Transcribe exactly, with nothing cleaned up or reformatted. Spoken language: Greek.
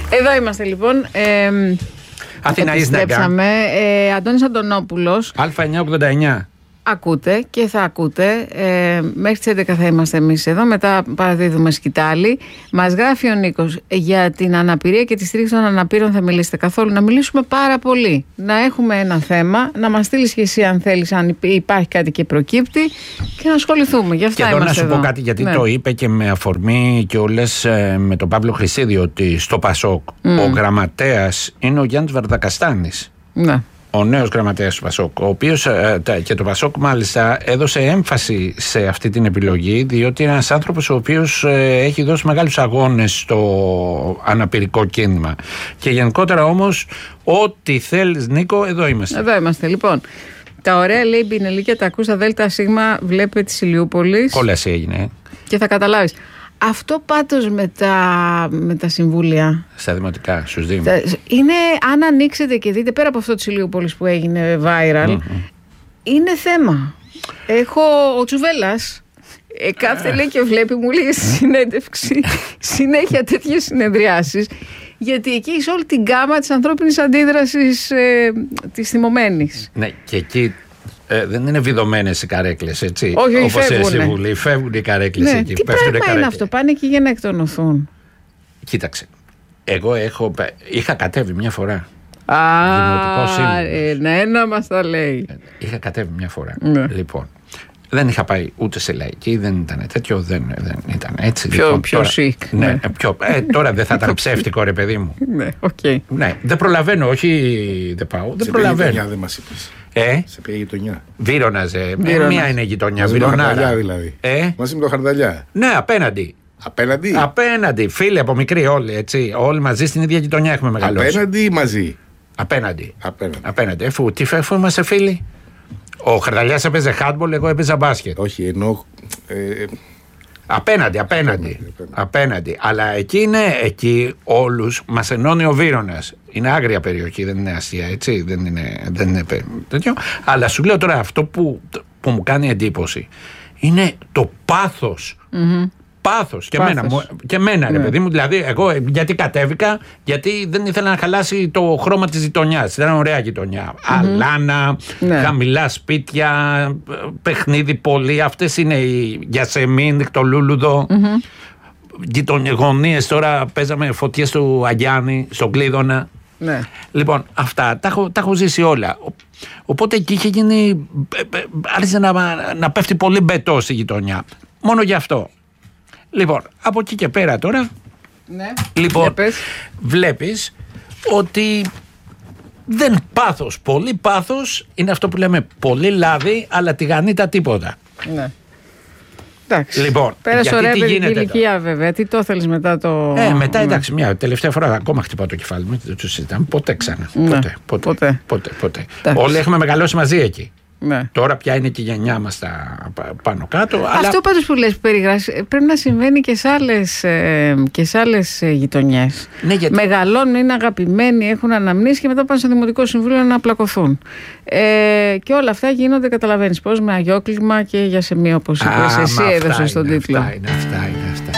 Εδώ είμαστε λοιπόν. Ε, Αθηνά επιστρέψαμε. Ε, Αντώνης Αντωνόπουλος. Α εννιακόσια ογδόντα εννιά. Ακούτε και θα ακούτε. Ε, μέχρι τις έντεκα θα είμαστε εμείς εδώ. Μετά παραδίδουμε σκητάλη. Μας γράφει ο Νίκος για την αναπηρία και τη στήριξη των αναπήρων. Θα μιλήσετε καθόλου? Να μιλήσουμε πάρα πολύ. Να έχουμε ένα θέμα. Να μας στείλεις και εσύ, αν θέλεις, αν υπάρχει κάτι και προκύπτει, και να ασχοληθούμε. Γι' αυτά και εδώ είμαστε να σου εδώ. πω κάτι, γιατί ναι. το είπε και με αφορμή και όλες ε, με τον Παύλο Χρυσίδη, ότι στο Πασόκ mm. ο γραμματέας είναι ο Γιάννης Βαρδακαστάνης. Ναι. Ο νέος γραμματέας του Πασόκ, ο οποίος και το Πασόκ μάλιστα έδωσε έμφαση σε αυτή την επιλογή, διότι είναι ένας άνθρωπος ο οποίος έχει δώσει μεγάλους αγώνες στο αναπηρικό κίνημα. Και γενικότερα όμως, ό,τι θέλεις, Νίκο, εδώ είμαστε. Εδώ είμαστε, λοιπόν. Τα ωραία, λέει, Μπινελίκια, τα ακούς στα Δέλτα Σίγμα, βλέπε της Ηλιούπολης. Κόλαση έγινε. Και θα καταλάβεις. Αυτό πάντως με τα, με τα συμβούλια στα δημοτικά, στους δήμους, είναι, αν ανοίξετε και δείτε, πέρα από αυτό της Ηλιούπολης που έγινε viral, mm-hmm. είναι θέμα. Έχω ο Τσουβέλλας ε, κάθε λέει και βλέπει, μου λέει συνέντευξη συνέχεια τέτοιες συνεδριάσεις, γιατί εκεί σε όλη την γκάμα της ανθρώπινης αντίδρασης ε, της θυμωμένης. Ναι, και εκεί Ε, δεν είναι βιδωμένες οι καρέκλες, έτσι. Όχι, όχι, όπως φεύγουνε. στη Βουλή. Φεύγουν οι καρέκλες ναι, εκεί. Τι πράγμα είναι αυτό, πάνε εκεί για να εκτονωθούν? Κοίταξε. Εγώ έχω, είχα κατέβει μια φορά. Α, ε, ναι, να μας τα λέει. Είχα κατέβει μια φορά. Ναι. Λοιπόν, δεν είχα πάει ούτε σε λαϊκή, δεν ήταν τέτοιο, δεν, δεν ήταν έτσι. Πιο, λοιπόν, πιο τώρα, σικ. Ναι, ναι. πιο, ε, τώρα δεν θα ήταν ψεύτικο, ρε παιδί μου. Ναι, okay. Ναι, δεν προλαβαίνω, όχι δεν πάω. Δεν σε προλαβαίνω. Γειτονιά δεν μας είπες. Ε? Σε ποια γειτονιά? Βύρονας, ε. Βύρονας. Μία είναι γειτονιά. Μαζί με το Βυρονάρα. Χαρδαλιά δηλαδή. Ε? Μαζί με το Χαρδαλιά. Ναι, απέναντι. Απέναντι. Απέναντι. Φίλοι από μικροί όλοι, έτσι. Όλοι μαζί στην ίδια γειτονιά έχουμε μεγαλώσει. Απέναντι ή μαζί? Απέναντι. Απέναντι. Απέναντι. Εφού, τι φεύγω, είμαστε φίλοι. Ο Χαρδαλιάς έπαιζε handball, εγώ έπαιζα μπάσκετ. Όχι, εννοώ. Ε, Απέναντι, απέναντι, απέναντι, απέναντι. Αλλά εκεί είναι, εκεί όλους μας ενώνει ο Βύρονας. Είναι άγρια περιοχή, δεν είναι αστεία, έτσι. Δεν είναι, δεν είναι τέτοιο. Αλλά σου λέω τώρα, αυτό που, που μου κάνει εντύπωση είναι το πάθος. Mm-hmm. Πάθος. Και εμένα, και εμένα ρε ναι. παιδί μου. Δηλαδή, εγώ γιατί κατέβηκα, γιατί δεν ήθελα να χαλάσει το χρώμα της γειτονιάς. Ήταν ωραία γειτονιά. Mm-hmm. Αλάνα, ναι. χαμηλά σπίτια, παιχνίδι πολύ. Αυτές είναι οι Γιασεμίν, το Λούλουδο. Mm-hmm. Γωνίες τώρα παίζαμε φωτιές του Αγιάννη, στον Κλείδωνα. Ναι. Λοιπόν, αυτά τα έχω, τα έχω ζήσει όλα. Οπότε εκεί είχε γίνει. Άρχισε να, να πέφτει πολύ μπετός η γειτονιά. Μόνο γι' αυτό. Λοιπόν, από εκεί και πέρα τώρα, ναι, λοιπόν, βλέπεις ότι δεν πάθος, πολύ πάθος είναι αυτό που λέμε πολύ λάδι, αλλά τηγανίτα τίποτα. Ναι. Εντάξει. Λοιπόν, πέρασε ωραία παιδική ηλικία βέβαια. Τι το θέλεις μετά το... Ε, μετά εντάξει, μια τελευταία φορά ακόμα χτυπάω το κεφάλι μου, δεν το συζητάμε ποτέ ξανά. Ναι. Ποτέ, ποτέ, ποτέ. ποτέ, ποτέ. Όλοι έχουμε μεγαλώσει μαζί εκεί. Ναι. Τώρα πια είναι και η γενιά μας τα πάνω κάτω. Αυτό αλλά... πάντως που λες, που περιγράσεις, πρέπει να συμβαίνει και σε άλλες, ε, και σε άλλες ε, γειτονιές. Ναι, γιατί... Μεγαλώνουν, είναι αγαπημένοι, έχουν αναμνήσεις και μετά πάνε στο Δημοτικό Συμβούλιο να απλακωθούν. Ε, και όλα αυτά γίνονται, καταλαβαίνεις πώς, με αγιόκλημα και για σε μία, όπως είπες. Εσύ έδωσες τον τίτλο. Αυτά είναι, αυτά είναι, αυτά.